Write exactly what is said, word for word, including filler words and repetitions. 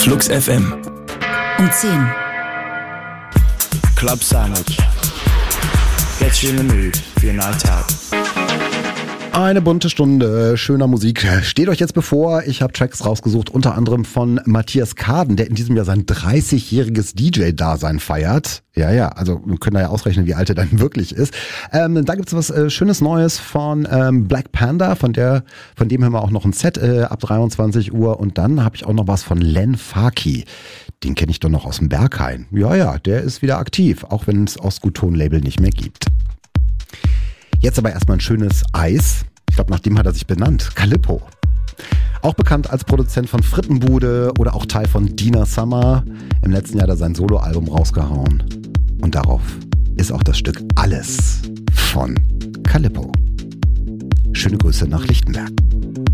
Flux F M. Um zehn. Club Sandwich. Get you in the mood for your night out. Eine bunte Stunde schöner Musik steht euch jetzt bevor. Ich habe Tracks rausgesucht, unter anderem von Matthias Kaden, der in diesem Jahr sein dreißigjähriges D J-Dasein feiert. Ja, ja, also wir können da ja ausrechnen, wie alt er dann wirklich ist. Ähm, da gibt's was äh, Schönes Neues von ähm, Black Panda, von der, von dem hören wir auch noch ein Set äh, ab dreiundzwanzig Uhr. Und dann habe ich auch noch was von Len Faki. Den kenne ich doch noch aus dem Berghain. Ja, ja, der ist wieder aktiv, auch wenn es Osguton-Label nicht mehr gibt. Jetzt aber erstmal ein schönes Eis. Ich glaube, nach dem hat er sich benannt. Calippo. Auch bekannt als Produzent von Frittenbude oder auch Teil von Dina Summer. Im letzten Jahr hat er sein Soloalbum rausgehauen. Und darauf ist auch das Stück Alles von Calippo. Schöne Grüße nach Lichtenberg.